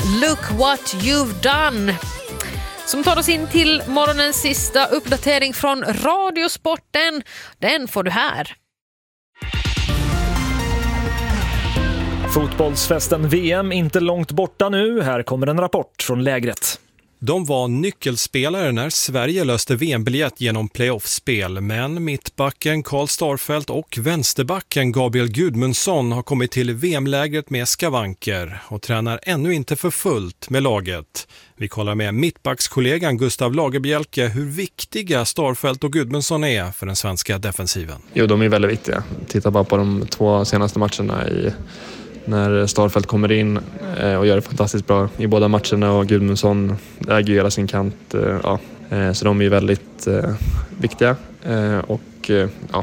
Look what you've done. Som tar oss in till morgonens sista uppdatering från Radiosporten. Den får du här. Fotbollsfesten VM inte långt borta nu. Här kommer en rapport från lägret. De var nyckelspelare när Sverige löste VM-biljett genom playoff-spel, men mittbacken Karl Starfelt och vänsterbacken Gabriel Gudmundsson har kommit till VM-lägret med skavanker och tränar ännu inte för fullt med laget. Vi kollar med mittbackskollegan Gustav Lagerbjälke hur viktiga Starfelt och Gudmundsson är för den svenska defensiven. Jo, de är väldigt viktiga. Titta bara på de 2 senaste matcherna när Starfelt kommer in och gör det fantastiskt bra i båda matcherna, och Gudmundsson äger hela sin kant. Så de är väldigt viktiga och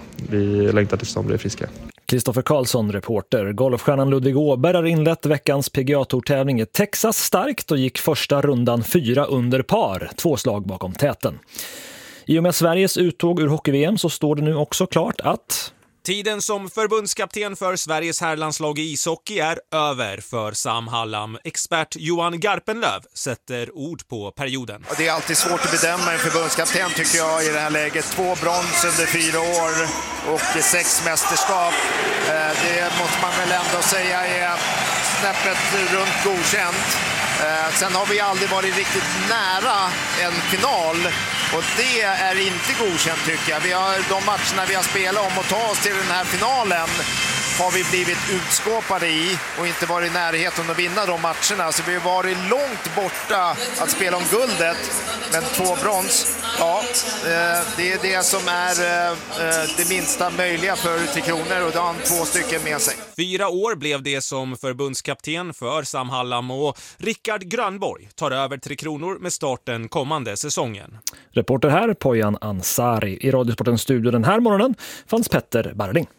vi längtar tills de blir friska. Kristoffer Karlsson, reporter. Golfstjärnan Ludvig Åberg har inlett veckans PGA-tourtävling i Texas starkt och gick första rundan 4 under par, 2 slag bakom täten. I och med Sveriges uttåg ur hockey-VM så står det nu också klart att tiden som förbundskapten för Sveriges herrlandslag i ishockey är över för Sam Hallam. Expert Johan Garpenlöv sätter ord på perioden. Det är alltid svårt att bedöma en förbundskapten tycker jag i det här läget. 2 brons under 4 år och 6 mästerskap. Det måste man väl ändå säga är snäppet runt godkänt. Sen har vi aldrig varit riktigt nära en final. Och det är inte godkänt tycker jag. De matcherna vi har spelat om att ta oss till den här finalen har vi blivit utskåpade i och inte varit i närheten att vinna de matcherna. Så vi har varit långt borta att spela om guldet. Men 2 brons, det är det som är det minsta möjliga för Tre Kronor, och då har han 2 stycken med sig. 4 år blev det som förbundskapten för Sam Hallam, och Rickard Grönborg tar över Tre Kronor med starten kommande säsongen. reporter här Pojan Ansari. I Radiosportens studio den här morgonen fanns Petter Barling.